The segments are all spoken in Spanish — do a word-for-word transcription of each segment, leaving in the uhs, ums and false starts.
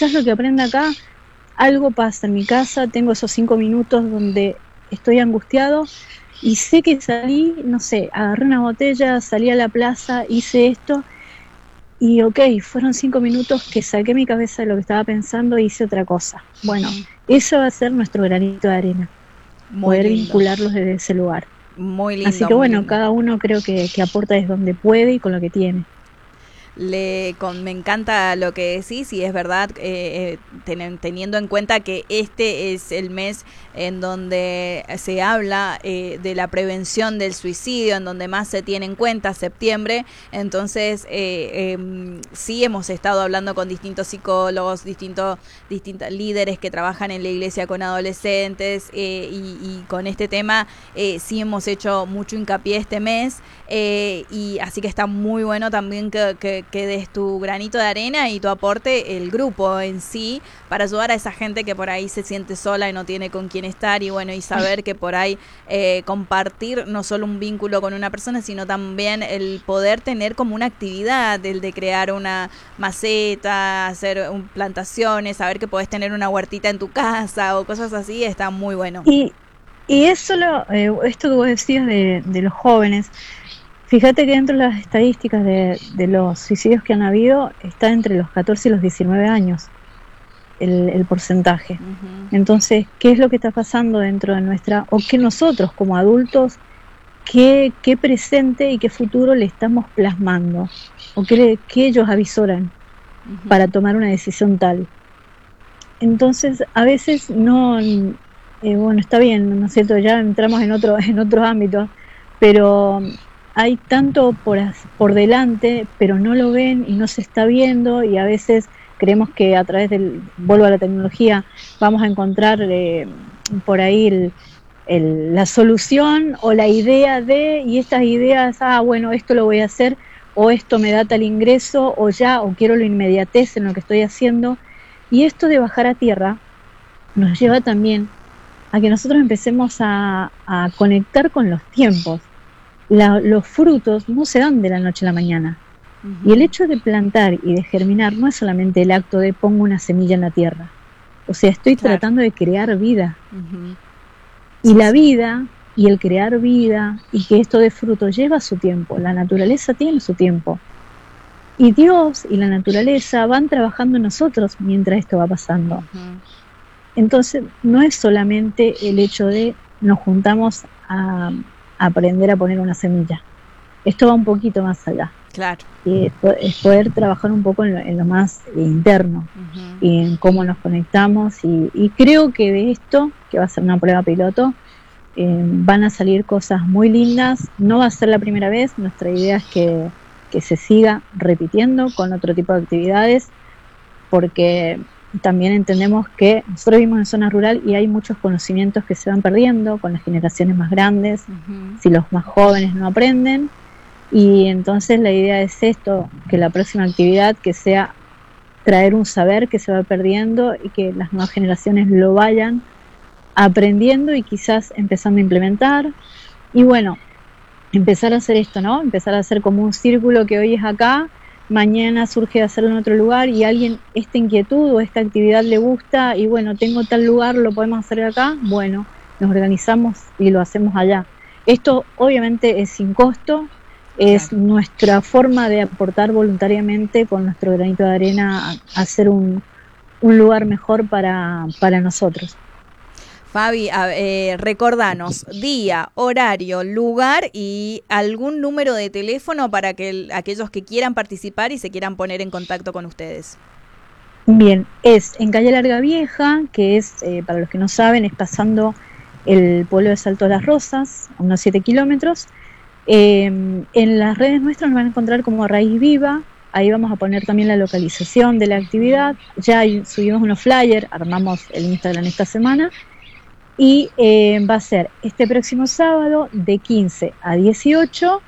quizás lo que aprenda acá, algo pasa en mi casa, tengo esos cinco minutos donde estoy angustiado y sé que salí, no sé, agarré una botella, salí a la plaza, hice esto y ok, fueron cinco minutos que saqué mi cabeza de lo que estaba pensando e hice otra cosa. Bueno, eso va a ser nuestro granito de arena, Muy poder lindo. vincularlos desde ese lugar. Muy lindo. Así que muy bueno, lindo. cada uno creo que, que aporta desde donde puede y con lo que tiene. Le, con, me encanta lo que decís y es verdad, eh, ten, teniendo en cuenta que este es el mes en donde se habla eh, de la prevención del suicidio, en donde más se tiene en cuenta, septiembre, entonces eh, eh, sí hemos estado hablando con distintos psicólogos, distintos, distintos líderes que trabajan en la iglesia con adolescentes eh, y, y con este tema eh, sí hemos hecho mucho hincapié este mes eh, y así que está muy bueno también que, que que des tu granito de arena y tu aporte el grupo en sí para ayudar a esa gente que por ahí se siente sola y no tiene con quién estar y bueno y saber que por ahí eh, compartir no solo un vínculo con una persona sino también el poder tener como una actividad, el de crear una maceta, hacer un, plantaciones, saber que podés tener una huertita en tu casa o cosas así, está muy bueno. Y, y eso lo, eh, esto que vos decías de, de los jóvenes, fíjate que dentro de las estadísticas de, de los suicidios que han habido está entre los catorce y los diecinueve años el, el porcentaje. Uh-huh. Entonces, ¿qué es lo que está pasando dentro de nuestra, o que nosotros como adultos, qué, qué presente y qué futuro le estamos plasmando? ¿O qué, qué ellos avisoran uh-huh. para tomar una decisión tal? Entonces, a veces no, eh, bueno, está bien, ¿no es cierto? Ya entramos en otro, en otros ámbitos, pero hay tanto por, por delante, pero no lo ven y no se está viendo y a veces creemos que a través del, vuelvo a la tecnología, vamos a encontrar eh, por ahí el, el, la solución o la idea de, y estas ideas, ah, bueno, esto lo voy a hacer, o esto me da tal ingreso, o ya, o quiero la inmediatez en lo que estoy haciendo. Y esto de bajar a tierra nos lleva también a que nosotros empecemos a, a conectar con los tiempos. La, los frutos no se dan de la noche a la mañana. Uh-huh. Y el hecho de plantar y de germinar no es solamente el acto de pongo una semilla en la tierra. O sea, estoy claro. tratando de crear vida. Uh-huh. Y sí, la sí. vida y el crear vida y que esto de fruto lleva su tiempo. La naturaleza tiene su tiempo. Y Dios y la naturaleza van trabajando en nosotros mientras esto va pasando. Uh-huh. Entonces, no es solamente el hecho de nos juntamos a aprender a poner una semilla. Esto va un poquito más allá. Claro. Y es, es poder trabajar un poco en lo, en lo más interno uh-huh. y en cómo nos conectamos. Y, y creo que de esto, que va a ser una prueba piloto, eh, van a salir cosas muy lindas. No va a ser la primera vez. Nuestra idea es que, que se siga repitiendo con otro tipo de actividades, porque también entendemos que nosotros vivimos en zona rural y hay muchos conocimientos que se van perdiendo con las generaciones más grandes, uh-huh. si los más jóvenes no aprenden, y entonces la idea es esto, que la próxima actividad que sea traer un saber que se va perdiendo y que las nuevas generaciones lo vayan aprendiendo y quizás empezando a implementar, y bueno, empezar a hacer esto, ¿no? Empezar a hacer como un círculo que hoy es acá, mañana surge de hacerlo en otro lugar y a alguien esta inquietud o esta actividad le gusta y bueno, tengo tal lugar, lo podemos hacer acá, bueno, nos organizamos y lo hacemos allá. Esto obviamente es sin costo, es claro. nuestra forma de aportar voluntariamente con nuestro granito de arena a, a hacer un, un lugar mejor para, para nosotros. Fabi, eh, recordanos día, horario, lugar y algún número de teléfono para que el, aquellos que quieran participar y se quieran poner en contacto con ustedes. Bien, es en calle Larga Vieja, que es, eh, para los que no saben, es pasando el pueblo de Salto de las Rosas, a unos siete kilómetros. Eh, en las redes nuestras nos van a encontrar como Raíz Viva, ahí vamos a poner también la localización de la actividad, ya hay, subimos unos flyers, armamos el Instagram esta semana. Y eh, va a ser este próximo sábado de quince a dieciocho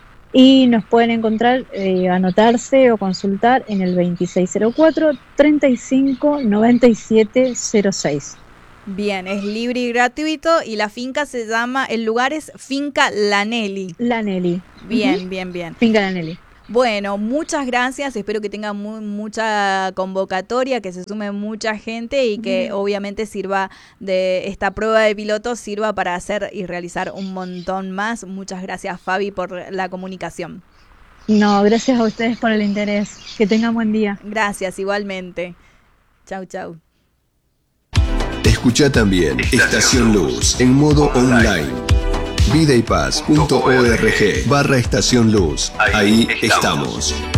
y nos pueden encontrar, eh, anotarse o consultar en el veintiséis cero cuatro, treinta y cinco noventa y siete cero seis. Bien, es libre y gratuito y la finca se llama, el lugar es Finca La Nelly. La Nelly. Bien, uh-huh. bien, bien. Finca La Nelly. Bueno, muchas gracias, espero que tenga muy, mucha convocatoria, que se sume mucha gente y que mm. obviamente sirva de esta prueba de piloto, sirva para hacer y realizar un montón más. Muchas gracias, Fabi, por la comunicación. No, gracias a ustedes por el interés. Que tengan buen día. Gracias, igualmente. Chau, chau. Escucha también Estación Luz en modo online. vidaypaz punto org barra Estación Luz. Ahí estamos.